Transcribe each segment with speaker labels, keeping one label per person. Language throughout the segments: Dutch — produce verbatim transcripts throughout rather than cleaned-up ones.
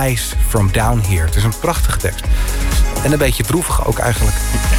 Speaker 1: Eyes From Down Here. Het is een prachtige tekst. En een beetje droevig ook eigenlijk.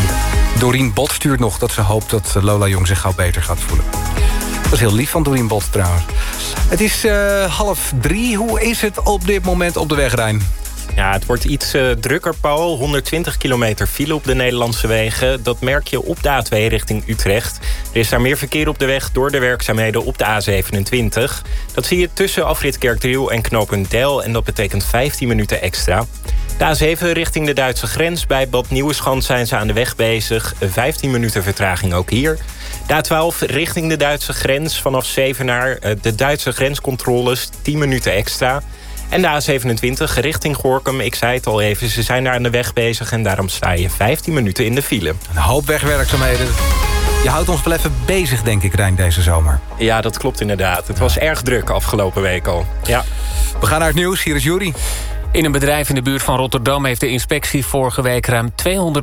Speaker 1: Doreen Bot stuurt nog dat ze hoopt dat Lola Jong zich gauw beter gaat voelen. Dat is heel lief van Doreen Bot trouwens. Het is uh, half drie. Hoe is het op dit moment op de weg, Rijn?
Speaker 2: Ja, het wordt iets uh, drukker, Paul. honderdtwintig kilometer file op de Nederlandse wegen. Dat merk je op de A twee richting Utrecht. Er is daar meer verkeer op de weg door de werkzaamheden op de A zevenentwintig. Dat zie je tussen afrit Kerkdriel en knooppunt Deil. En dat betekent vijftien minuten extra. De A zeven richting de Duitse grens. Bij Bad Nieuweschans zijn ze aan de weg bezig. vijftien minuten vertraging ook hier. De A twaalf richting de Duitse grens. Vanaf Zevenaar de Duitse grenscontroles. tien minuten extra. En de A zevenentwintig richting Gorinchem, ik zei het al even, ze zijn daar aan de weg bezig en daarom sta je vijftien minuten in de file.
Speaker 1: Een hoop wegwerkzaamheden. Je houdt ons wel even bezig, denk ik, Rijn, deze zomer.
Speaker 2: Ja, dat klopt inderdaad. Het was erg druk afgelopen week al. Ja.
Speaker 1: We gaan naar het nieuws, hier is Juri.
Speaker 3: In een bedrijf in de buurt van Rotterdam heeft de inspectie vorige week ruim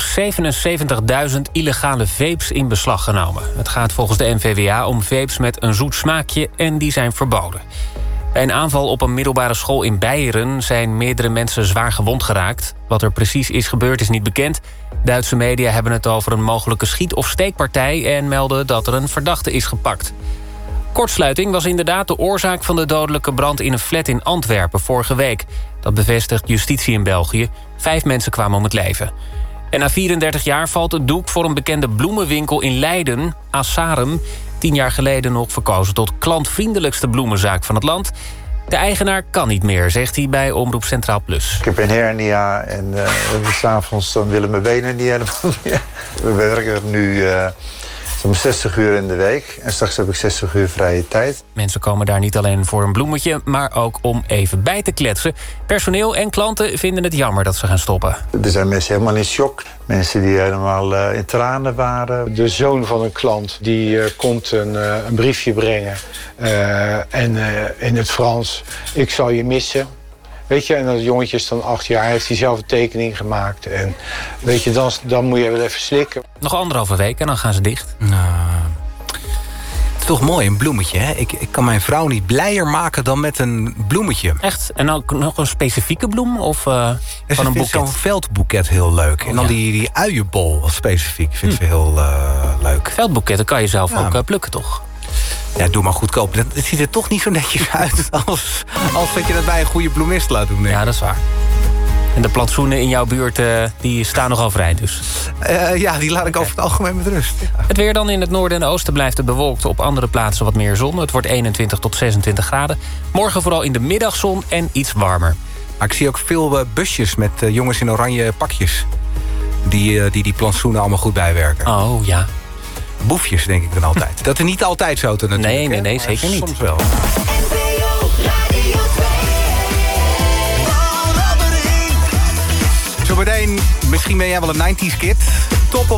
Speaker 3: tweehonderdzevenenzeventigduizend illegale vapes in beslag genomen. Het gaat volgens de N V W A om vapes met een zoet smaakje en die zijn verboden. Bij een aanval op een middelbare school in Beieren zijn meerdere mensen zwaar gewond geraakt. Wat er precies is gebeurd is niet bekend. Duitse media hebben het over een mogelijke schiet- of steekpartij en melden dat er een verdachte is gepakt. Kortsluiting was inderdaad de oorzaak van de dodelijke brand in een flat in Antwerpen vorige week. Dat bevestigt justitie in België. Vijf mensen kwamen om het leven. En na vierendertig jaar valt het doek voor een bekende bloemenwinkel in Leiden, Assarum. Tien jaar geleden nog verkozen tot klantvriendelijkste bloemenzaak van het land. De eigenaar kan niet meer, zegt hij bij Omroep Centraal Plus.
Speaker 4: Ik heb een hernia en uh, s'avonds dan willen mijn benen niet helemaal meer. We werken nu uh, zo'n zestig uur in de week en straks heb ik zestig uur vrije tijd.
Speaker 3: Mensen komen daar niet alleen voor een bloemetje, maar ook om even bij te kletsen. Personeel en klanten vinden het jammer dat ze gaan stoppen.
Speaker 4: Er zijn mensen helemaal in shock. Mensen die helemaal uh, in tranen waren.
Speaker 5: De zoon van een klant die uh, komt een, uh, een briefje brengen. Uh, en uh, in het Frans, ik zal je missen. Weet je, en dat jongetje is dan acht jaar, heeft hij zelf een tekening gemaakt. En weet je, dan, dan moet je wel even slikken.
Speaker 3: Nog anderhalve week en dan gaan ze dicht.
Speaker 1: Nou, het is toch mooi, een bloemetje, hè? Ik, ik kan mijn vrouw niet blijer maken dan met een bloemetje.
Speaker 3: Echt? En ook nog een specifieke bloem? Of uh, van een boeket?
Speaker 1: Zo'n veldboeket heel leuk.
Speaker 3: Oh,
Speaker 1: en dan
Speaker 3: ja.
Speaker 1: die, die uienbol specifiek vind ik hm. heel uh, leuk.
Speaker 3: Veldboeketten kan je zelf ja. ook uh, plukken, toch?
Speaker 1: Ja, doe maar goedkoop. Het ziet er toch niet zo netjes uit als, als dat je dat bij een goede bloemist laat doen.
Speaker 3: Ja, dat is waar. En de plantsoenen in jouw buurt uh, die staan nogal vrij dus.
Speaker 1: Uh, ja, die laat ik over het algemeen met rust. Ja.
Speaker 3: Het weer dan in het noorden en oosten blijft het bewolkt. Op andere plaatsen wat meer zon. Het wordt eenentwintig tot zesentwintig graden. Morgen vooral in de middagzon en iets warmer.
Speaker 1: Maar ik zie ook veel uh, busjes met uh, jongens in oranje pakjes. Die uh, die, die plantsoenen allemaal goed bijwerken.
Speaker 3: Oh, ja.
Speaker 1: Boefjes, denk ik dan altijd. Dat is niet altijd zo te natuurlijk.
Speaker 3: Nee, nee, nee,
Speaker 1: hè?
Speaker 3: zeker niet.
Speaker 1: Soms wel. Zometeen, misschien ben jij wel een nineties kid. Top of